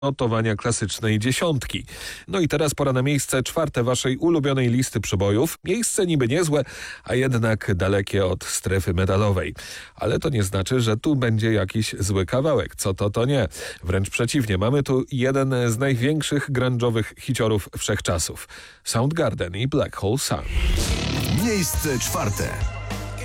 notowania klasycznej dziesiątki. No i teraz pora na miejsce czwarte waszej ulubionej listy przebojów. Miejsce niby niezłe, a jednak dalekie od strefy metalowej. Ale to nie znaczy, że tu będzie jakiś zły kawałek. Co to nie. Wręcz przeciwnie, mamy tu jeden z największych grunge'owych hiciorów wszechczasów. Soundgarden i Black Hole Sun. Miejsce czwarte.